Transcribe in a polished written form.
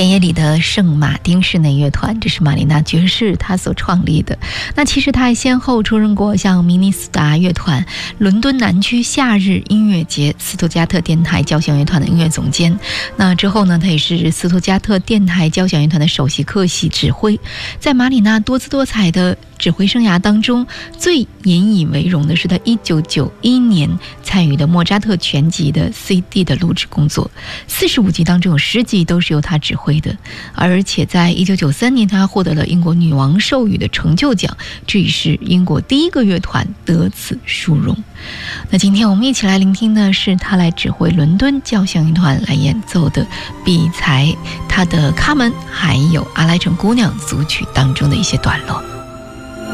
田野里的圣马丁室内乐团，这是玛丽娜爵士她所创立的。那其实她还先后出任过像明尼斯达乐团、伦敦南区夏日音乐节、斯图加特电台交响乐团的音乐总监。那之后呢，她也是斯图加特电台交响乐团的首席客席指挥。在玛丽娜多姿多彩的指挥生涯当中，最引以为荣的是他1991年参与的莫扎特全集的 CD 的录制工作，45集当中有10集都是由他指挥的，而且在1993年他获得了英国女王授予的成就奖，这也是英国第一个乐团得此殊荣。那今天我们一起来聆听的是他来指挥伦敦交响乐团来演奏的比才他的卡门还有阿莱城姑娘组曲当中的一些段落。